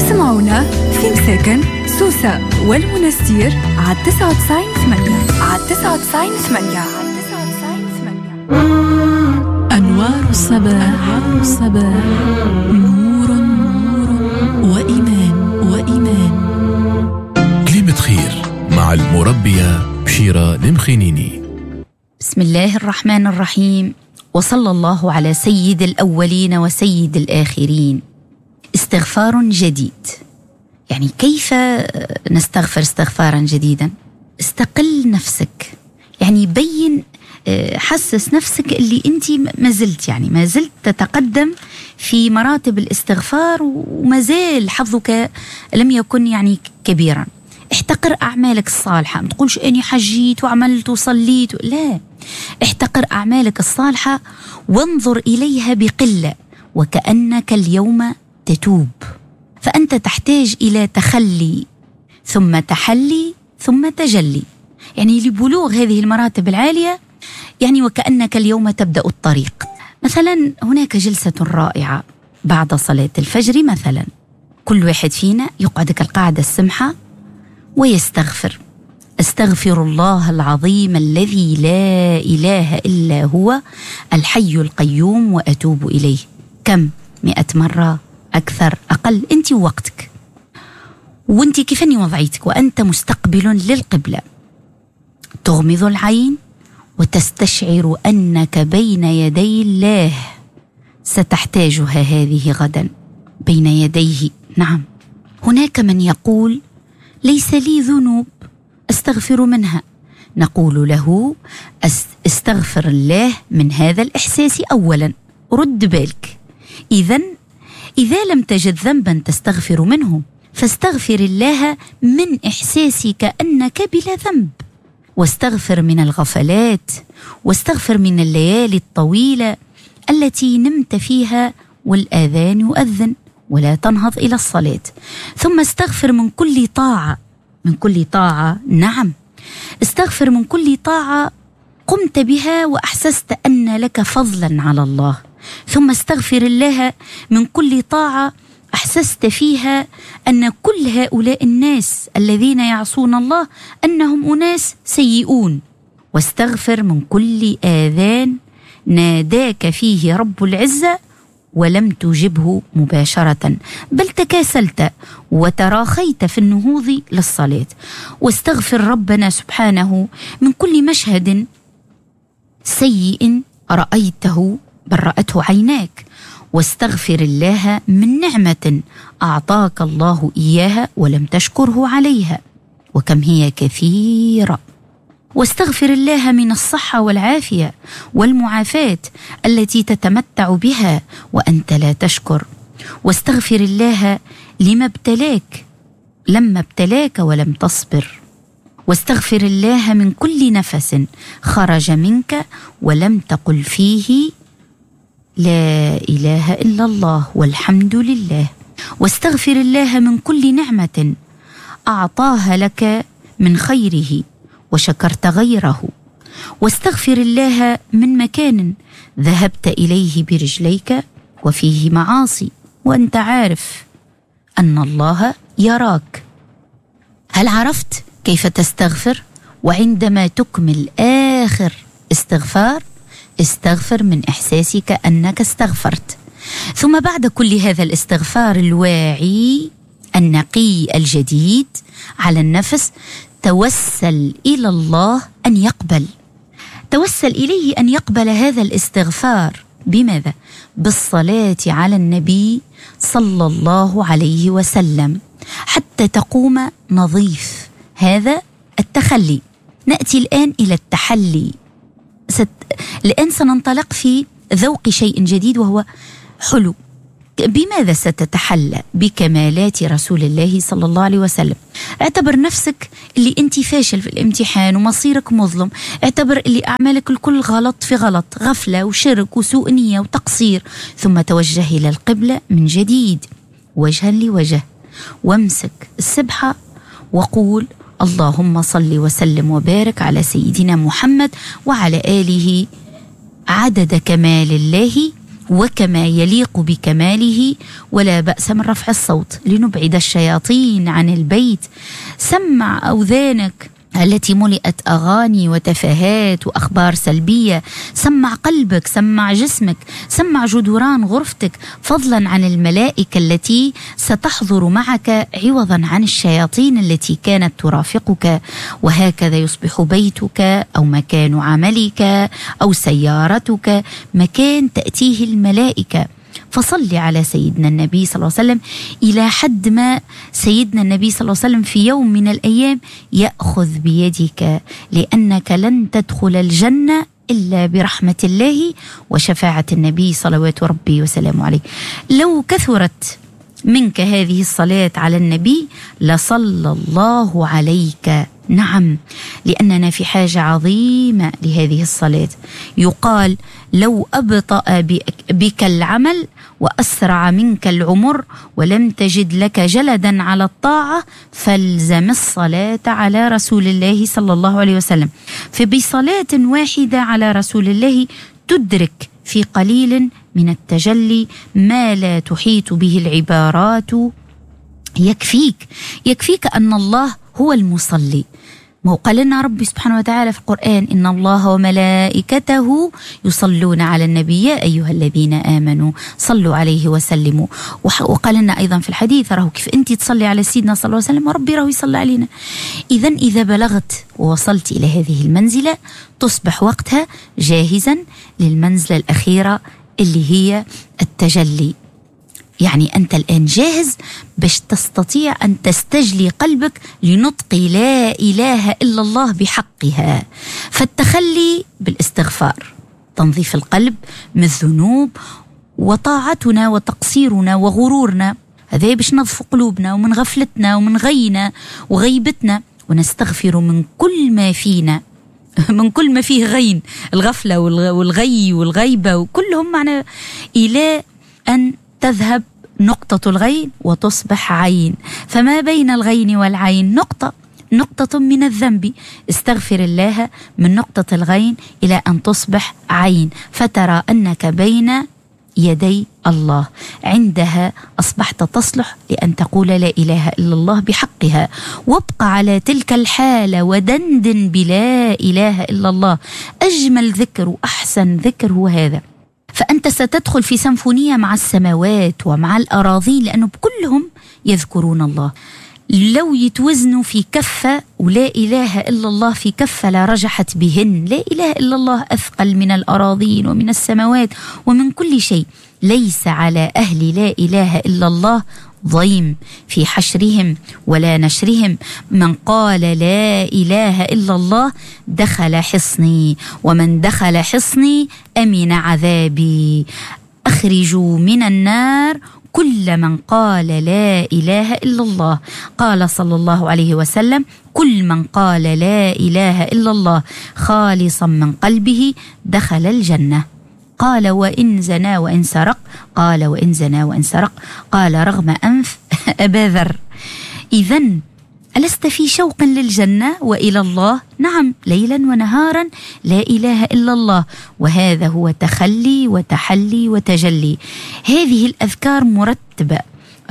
اسمعونا في مساكن سوسة والمنستير على 99.8 على 99.8. أنوار الصباح نور وإيمان. كلمة خير مع المربية بشيرة المخينيني. بسم الله الرحمن الرحيم، وصلى الله على سيد الأولين وسيد الآخرين. استغفار جديد، يعني كيف نستغفر استغفارا جديدا؟ استقل نفسك، يعني بين، حسس نفسك اللي انت ما زلت تتقدم في مراتب الاستغفار، وما زال حظك لم يكن يعني كبيرا. احتقر أعمالك الصالحة، ما تقولش أني حجيت وعملت وصليت، لا، احتقر أعمالك الصالحة وانظر إليها بقلة وكأنك اليوم تتوب. فأنت تحتاج إلى تخلي ثم تحلي ثم تجلي، يعني لبلوغ هذه المراتب العالية، يعني وكأنك اليوم تبدأ الطريق. مثلا هناك جلسة رائعة بعد صلاة الفجر، مثلا كل واحد فينا يقعد كالقاعدة السمحة ويستغفر. استغفر الله العظيم الذي لا إله إلا هو الحي القيوم وأتوب إليه. كم؟ 100 مرة، أكثر، أقل، أنت ووقتك، وأنت كيفني وضعيتك، وأنت مستقبل للقبلة. تغمض العين وتستشعر أنك بين يدي الله، ستحتاجها هذه غدا بين يديه. نعم، هناك من يقول ليس لي ذنوب أستغفر منها. نقول له استغفر الله من هذا الإحساس أولا، رد بالك. إذا لم تجد ذنبا تستغفر منه، فاستغفر الله من إحساسك أنك بلا ذنب، واستغفر من الغفلات، واستغفر من الليالي الطويلة التي نمت فيها والآذان يؤذن ولا تنهض إلى الصلاة. ثم استغفر من كل طاعة، نعم، استغفر من كل طاعة قمت بها وأحسست أن لك فضلا على الله. ثم استغفر الله من كل طاعة أحسست فيها أن كل هؤلاء الناس الذين يعصون الله أنهم أناس سيئون. واستغفر من كل آذان ناداك فيه رب العزة ولم تجبه مباشرة، بل تكاسلت وتراخيت في النهوض للصلاة. واستغفر ربنا سبحانه من كل مشهد سيء رأيته بل رأته عيناك. واستغفر الله من نعمة أعطاك الله إياها ولم تشكره عليها، وكم هي كثيرة. واستغفر الله من الصحة والعافية والمعافاة التي تتمتع بها وأنت لا تشكر. واستغفر الله لما ابتلاك ولم تصبر. واستغفر الله من كل نفس خرج منك ولم تقل فيه لا إله إلا الله والحمد لله. واستغفر الله من كل نعمة أعطاها لك من خيره وشكرت غيره. واستغفر الله من مكان ذهبت إليه برجليك وفيه معاصي وأنت عارف أن الله يراك. هل عرفت كيف تستغفر؟ وعندما تكمل آخر استغفر من إحساسك أنك استغفرت. ثم بعد كل هذا الاستغفار الواعي النقي الجديد على النفس، توسل إلى الله أن يقبل. توسل إليه أن يقبل هذا الاستغفار. بماذا؟ بالصلاة على النبي صلى الله عليه وسلم حتى تقوم نظيف. هذا التخلي. نأتي الآن إلى التحلي. الآن سننطلق في ذوق شيء جديد وهو حلو. بماذا ستتحلى؟ بكمالات رسول الله صلى الله عليه وسلم. اعتبر نفسك اللي انت فاشل في الامتحان ومصيرك مظلم، اعتبر اللي أعمالك الكل غلط في غلط، غفلة وشرك وسوء نية وتقصير. ثم توجه إلى القبلة من جديد وجها لوجه، وامسك السبحة وقول اللهم صل وسلم وبارك على سيدنا محمد وعلى آله عدد كمال الله وكما يليق بكماله، ولا بأس من رفع الصوت لنبعد الشياطين عن البيت. سمع أذانك التي ملئت أغاني وتفاهات وأخبار سلبية، سمع قلبك، سمع جسمك، سمع جدران غرفتك، فضلا عن الملائكة التي ستحضر معك عوضا عن الشياطين التي كانت ترافقك. وهكذا يصبح بيتك أو مكان عملك أو سيارتك مكان تأتيه الملائكة. فصلي على سيدنا النبي صلى الله عليه وسلم إلى حد ما سيدنا النبي صلى الله عليه وسلم في يوم من الأيام يأخذ بيدك، لأنك لن تدخل الجنة إلا برحمة الله وشفاعة النبي صلوات ربي وسلامه عليه. لو كثرت منك هذه الصلاة على النبي لصلى الله عليك. نعم، لأننا في حاجة عظيمة لهذه الصلاة. يقال لو أبطأ بك العمل وأسرع منك العمر ولم تجد لك جلدا على الطاعة فالزم الصلاة على رسول الله صلى الله عليه وسلم. فبصلاة واحدة على رسول الله تدرك في قليل من التجلي ما لا تحيط به العبارات. يكفيك أن الله هو المصلي. ما قال لنا ربي سبحانه وتعالى في القرآن: إن الله وملائكته يصلون على النبي يا أيها الذين آمنوا صلوا عليه وسلموا. وقال لنا أيضا في الحديث: راهو كيف أنت تصلي على سيدنا صلى الله عليه وسلم وربي راهو يصلي علينا. إذا بلغت ووصلت إلى هذه المنزلة تصبح وقتها جاهزا للمنزلة الأخيرة اللي هي التجلي. يعني أنت الآن جاهز باش تستطيع أن تستجلي قلبك لنطق لا إله إلا الله بحقها. فالتخلي بالاستغفار، تنظيف القلب من الذنوب وطاعتنا وتقصيرنا وغرورنا، هذا باش نظف قلوبنا ومن غفلتنا ومن غينا وغيبتنا، ونستغفر من كل ما فينا، من كل ما فيه غين، الغفلة والغي والغيبة وكلهم معنا، إلى أن تذهب نقطة الغين وتصبح عين. فما بين الغين والعين نقطة من الذنب. استغفر الله من نقطة الغين إلى أن تصبح عين، فترى أنك بين يدي الله. عندها أصبحت تصلح لأن تقول لا إله إلا الله بحقها. وابقى على تلك الحالة ودندن بلا إله إلا الله. أجمل ذكر وأحسن ذكر هو هذا. فأنت ستدخل في سيمفونية مع السماوات ومع الأراضين، لأنه بكلهم يذكرون الله. لو يتوزنوا في كفة ولا إله إلا الله في كفة لا رجحت بهن. لا إله إلا الله أثقل من الأراضين ومن السماوات ومن كل شيء. ليس على أهل لا إله إلا الله ضيم في حشرهم ولا نشرهم. من قال لا إله إلا الله دخل حصني، ومن دخل حصني أمن عذابي. أخرجوا من النار كل من قال لا إله إلا الله. قال صلى الله عليه وسلم: كل من قال لا إله إلا الله خالصا من قلبه دخل الجنة. قال: وإن زنا وإن سرق؟ قال: وإن زنا وإن سرق؟ قال: رغم أنف أبا ذر. إذن ألست في شوق للجنة وإلى الله؟ نعم، ليلا ونهارا لا إله إلا الله. وهذا هو تخلي وتحلي وتجلي. هذه الأذكار مرتبة،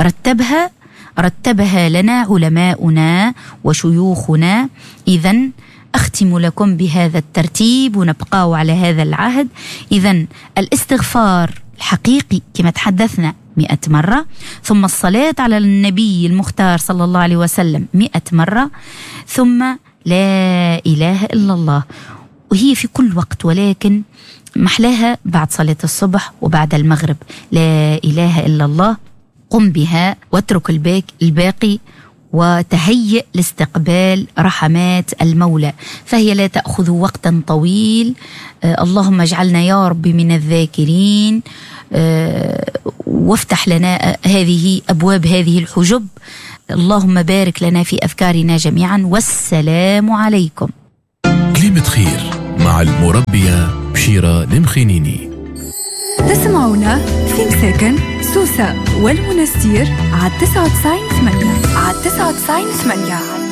رتبها لنا علماؤنا وشيوخنا. إذن أختم لكم بهذا الترتيب ونبقى على هذا العهد. إذن الاستغفار الحقيقي كما تحدثنا 100 مرة، ثم الصلاة على النبي المختار صلى الله عليه وسلم 100 مرة، ثم لا إله إلا الله. وهي في كل وقت، ولكن محلاها بعد صلاة الصبح وبعد المغرب. لا إله إلا الله، قم بها واترك الباقي وتهيئ لاستقبال رحمات المولى، فهي لا تأخذ وقتا طويل. اللهم اجعلنا يا رب من الذاكرين، وافتح لنا أبواب هذه الحجب. اللهم بارك لنا في أفكارنا جميعا، والسلام عليكم. كلمة خير مع المربية بشيرة المخينيني. تسمعونا في مساكن سوسة والمنستير على 99.8.